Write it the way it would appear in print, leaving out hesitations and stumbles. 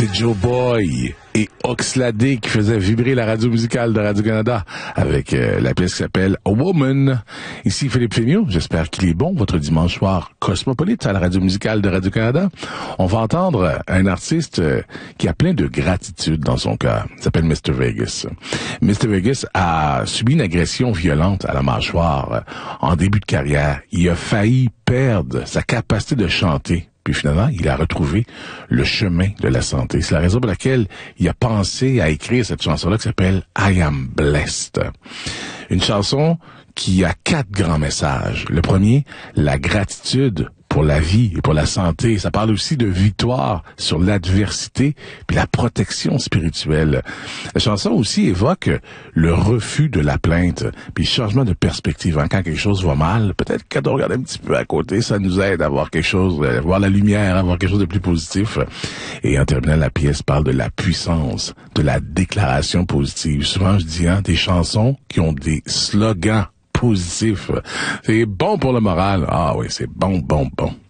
C'est Joe Boy et Oxlade qui faisaient vibrer la radio musicale de Radio-Canada avec la pièce qui s'appelle A Woman. Ici Philippe Fémiot, j'espère qu'il est bon votre dimanche soir cosmopolite à la radio musicale de Radio-Canada. On va entendre un artiste qui a plein de gratitude dans son cœur. Il s'appelle Mr. Vegas. Mr. Vegas a subi une agression violente à la mâchoire en début de carrière. Il a failli perdre sa capacité de chanter. Puis finalement, il a retrouvé le chemin de la santé. C'est la raison pour laquelle il a pensé à écrire cette chanson-là qui s'appelle I Am Blessed. Une chanson qui a 4 grands messages. Le premier, la gratitude pour la vie et pour la santé. Ça parle aussi de victoire sur l'adversité puis la protection spirituelle. La chanson aussi évoque le refus de la plainte puis le changement de perspective. Quand quelque chose va mal, peut-être quand on regarde un petit peu à côté, ça nous aide à voir quelque chose, à voir la lumière, à voir quelque chose de plus positif. Et en terminant, la pièce parle de la puissance de la déclaration positive. Souvent, je dis, des chansons qui ont des slogans positif. C'est bon pour le moral. Ah oui, c'est bon.